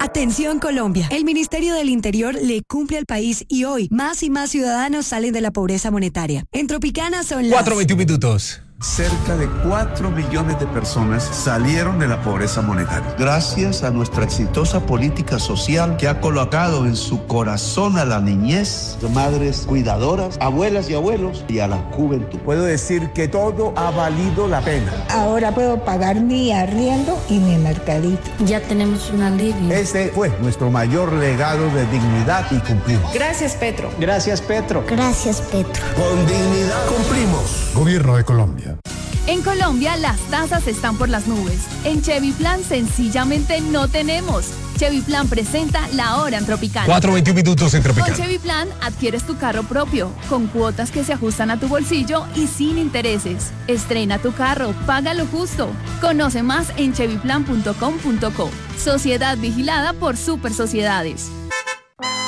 Atención Colombia, el Ministerio del Interior le cumple al país y hoy más y más ciudadanos salen de la pobreza monetaria. En Tropicana son las 4:21 minutos. Cerca de 4 millones de personas salieron de la pobreza monetaria. Gracias a nuestra exitosa política social que ha colocado en su corazón a la niñez, madres cuidadoras, abuelas y abuelos y a la juventud. Puedo decir que todo ha valido la pena. Ahora puedo pagar mi arriendo y mi mercadito. Ya tenemos un alivio. Este fue nuestro mayor legado de dignidad y cumplimos. Gracias, Petro. Gracias, Petro. Gracias, Petro. Con dignidad cumplimos. Gobierno de Colombia. En Colombia las tasas están por las nubes. En Chevy Plan sencillamente no tenemos. Chevy Plan presenta La Hora en Tropicana. 4:21 minutos en Tropicana. Con Chevy Plan adquieres tu carro propio, con cuotas que se ajustan a tu bolsillo y sin intereses. Estrena tu carro, paga lo justo. Conoce más en chevyplan.com.co. Sociedad vigilada por Super Sociedades.